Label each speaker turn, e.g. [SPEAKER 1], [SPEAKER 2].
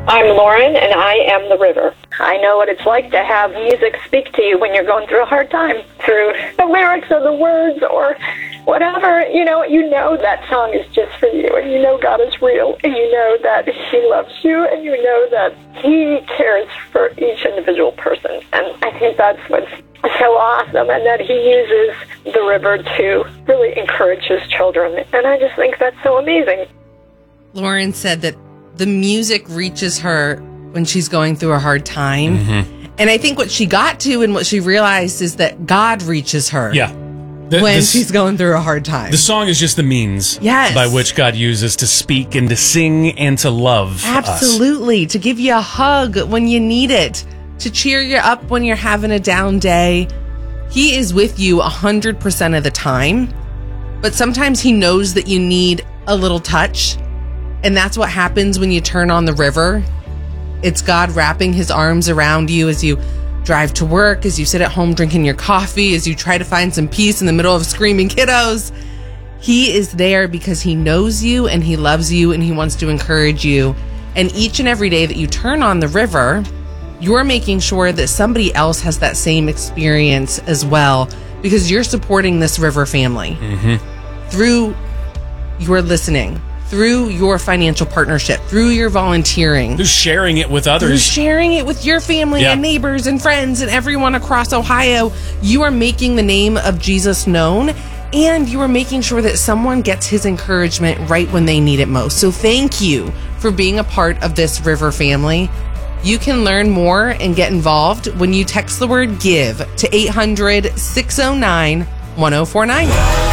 [SPEAKER 1] I'm Lauren, and I am the river. I know what it's like to have music speak to you when you're going through a hard time, through the lyrics or the words or whatever. You know that song is just for you, and you know God is real, and you know that He loves you, and you know that He cares for each individual person. And I think that's what's so awesome, and that He uses the river to really encourage His children. And I just think that's so amazing.
[SPEAKER 2] Lauren said that the music reaches her when she's going through a hard time. Mm-hmm. And I think what she got to and what she realized is that God reaches her.
[SPEAKER 3] Yeah.
[SPEAKER 2] When she's going through a hard time.
[SPEAKER 3] The song is just the means by which God uses to speak and to sing and to love
[SPEAKER 2] Absolutely.
[SPEAKER 3] us.
[SPEAKER 2] To give you a hug when you need it. To cheer you up when you're having a down day. He is with you 100% of the time. But sometimes He knows that you need a little touch. And that's what happens when you turn on the river. It's God wrapping His arms around you as you drive to work, as you sit at home drinking your coffee, as you try to find some peace in the middle of screaming kiddos. He is there because He knows you and He loves you and He wants to encourage you. And each and every day that you turn on the river, you're making sure that somebody else has that same experience as well, because you're supporting this river family through your listening, through your financial partnership, through your volunteering.
[SPEAKER 3] Through sharing it with others.
[SPEAKER 2] Through sharing it with your family and neighbors and friends and everyone across Ohio. You are making the name of Jesus known, and you are making sure that someone gets His encouragement right when they need it most. So thank you for being a part of this river family. You can learn more and get involved when you text the word GIVE to 800-609-1049.